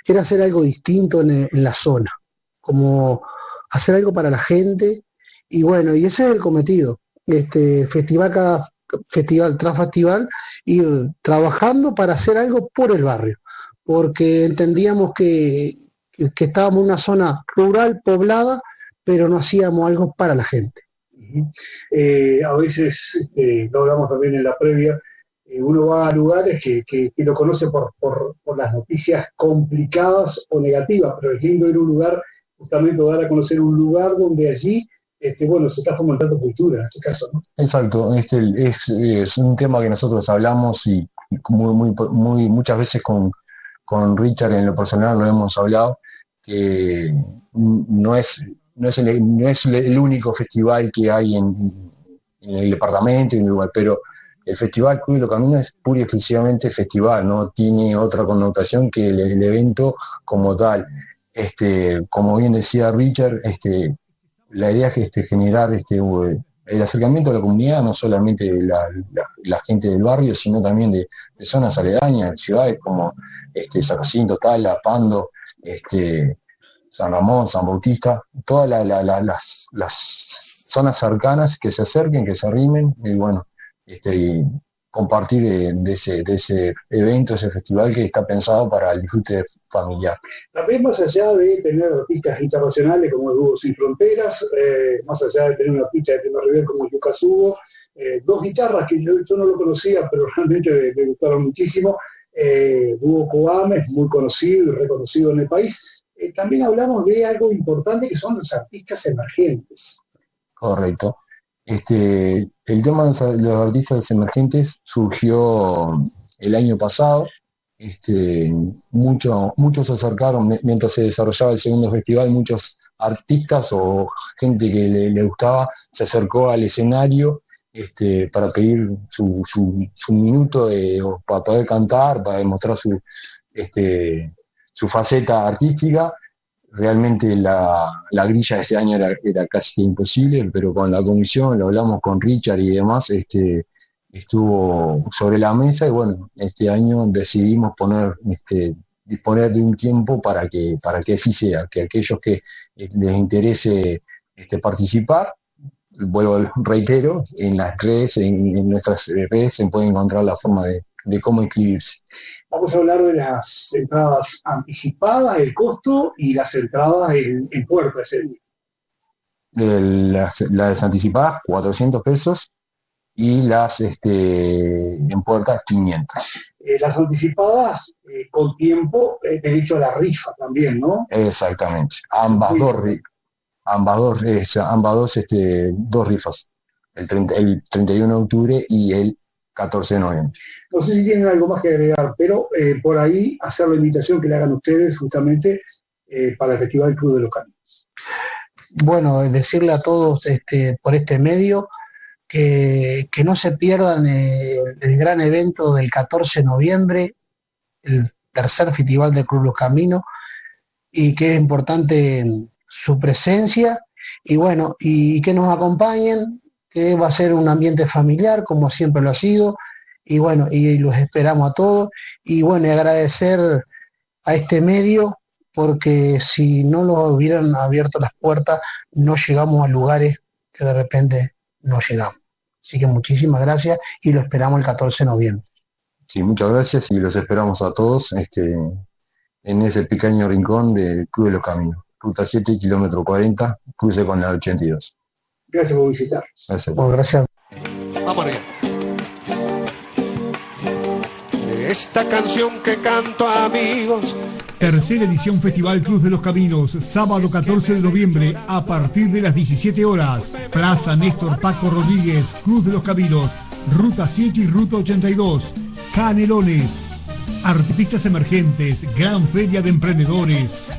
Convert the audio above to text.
era hacer algo distinto en la zona, como hacer algo para la gente, y bueno, y ese es el cometido, cada festival tras festival, ir trabajando para hacer algo por el barrio, porque entendíamos que estábamos en una zona rural, poblada, pero no hacíamos algo para la gente. Uh-huh. A veces, lo hablamos también en la previa, uno va a lugares que lo conoce por las noticias complicadas o negativas, pero es lindo ir a un lugar, justamente dar a conocer un lugar donde allí, bueno, se está fomentando cultura, en este caso, ¿no? Exacto, es un tema que nosotros hablamos y muchas veces con Richard en lo personal lo hemos hablado, que no es el único festival que hay en el departamento, en el lugar, pero el Festival Cruz de los Caminos es pura y exclusivamente festival, no tiene otra connotación que el evento como tal. Como bien decía Richard, la idea es generar el acercamiento a la comunidad, no solamente de la gente del barrio, sino también de zonas aledañas, ciudades como San Jacinto, Tala, Pando, San Ramón, San Bautista, todas las zonas cercanas que se acerquen, que se arrimen, y bueno, y compartir de ese evento, ese festival que está pensado para el disfrute familiar. También más allá de tener artistas internacionales como el Dúo Sin Fronteras, más allá de tener una artista de primer nivel como Lucas Hugo, dos guitarras que yo no lo conocía, pero realmente me gustaron muchísimo, Dúo Coames, muy conocido y reconocido en el país. También hablamos de algo importante que son los artistas emergentes. Correcto. El tema de los artistas emergentes surgió el año pasado. Muchos se acercaron mientras se desarrollaba el segundo festival, muchos artistas o gente que le gustaba se acercó al escenario para pedir su minuto para poder cantar, para demostrar su faceta artística. Realmente la grilla de ese año era casi imposible, pero con la comisión, lo hablamos con Richard y demás, estuvo sobre la mesa, y bueno, este año decidimos disponer de un tiempo para que así sea, que aquellos que les interese participar, reitero, en las redes, en nuestras redes se puede encontrar la forma de cómo inscribirse. Vamos a hablar de las entradas anticipadas, el costo, y las entradas en puerta ese día. Las anticipadas, 400 pesos, y las en puertas, 500. Las anticipadas, con tiempo, derecho a la rifa también, ¿no? Exactamente. Ambas dos rifas. El 31 de octubre y el 14 de noviembre. No sé si tienen algo más que agregar, pero por ahí hacer la invitación que le hagan ustedes justamente para el Festival Cruz de los Caminos. Bueno, decirle a todos por este medio que no se pierdan el gran evento del 14 de noviembre, el tercer Festival de Cruz de los Caminos, y que es importante su presencia, y bueno, y que nos acompañen, que va a ser un ambiente familiar, como siempre lo ha sido, y bueno, y los esperamos a todos, y bueno, y agradecer a este medio, porque si no lo hubieran abierto las puertas, no llegamos a lugares que de repente no llegamos. Así que muchísimas gracias, y lo esperamos el 14 de noviembre. Sí, muchas gracias, y los esperamos a todos en ese pequeño rincón de Cruz de los Caminos, Ruta 7, kilómetro 40, cruce con la 82. Gracias por visitar. Gracias. Bueno, gracias. Vamos allá. Esta canción que canto, amigos. Tercera edición Festival Cruz de los Caminos, sábado 14 de noviembre a partir de las 17 horas. Plaza Néstor Paco Rodríguez, Cruz de los Caminos, Ruta 7 y Ruta 82. Canelones. Artistas emergentes, gran feria de emprendedores.